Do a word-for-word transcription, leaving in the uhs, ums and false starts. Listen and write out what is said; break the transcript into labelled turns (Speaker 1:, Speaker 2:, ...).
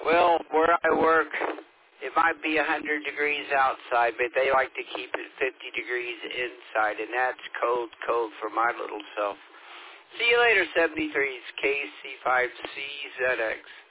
Speaker 1: Well, where I work, it might be one hundred degrees outside, but they like to keep it fifty degrees inside, and that's cold, cold for my little self. See you later, seventy-three. It's K C five C Z X.